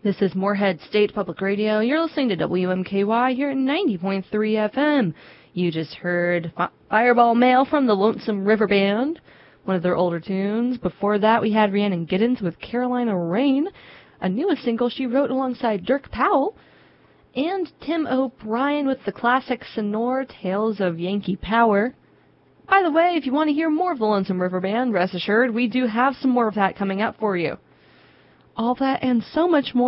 This is Moorhead State Public Radio. You're listening to WMKY here at 90.3 FM. You just heard Fireball Mail from the Lonesome River Band, one of their older tunes. Before that, we had Rhiannon Giddens with Carolina Rain, a newest single she wrote alongside Dirk Powell, and Tim O'Brien with the classic Sonore Tales of Yankee Power. By the way, if you want to hear more of the Lonesome River Band, rest assured we do have some more of that coming up for you. All that and so much more